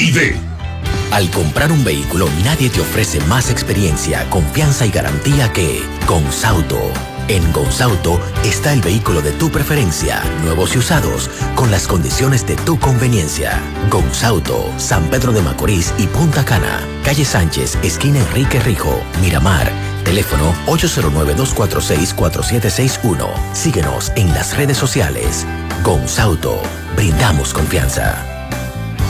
Vive. Al comprar un vehículo, nadie te ofrece más experiencia, confianza y garantía que Consauto. En Consauto está el vehículo de tu preferencia, nuevos y usados, con las condiciones de tu conveniencia. Consauto, San Pedro de Macorís y Punta Cana, calle Sánchez, esquina Enrique Rijo, Miramar. Teléfono 809-246-4761. Síguenos en las redes sociales. Consauto, brindamos confianza.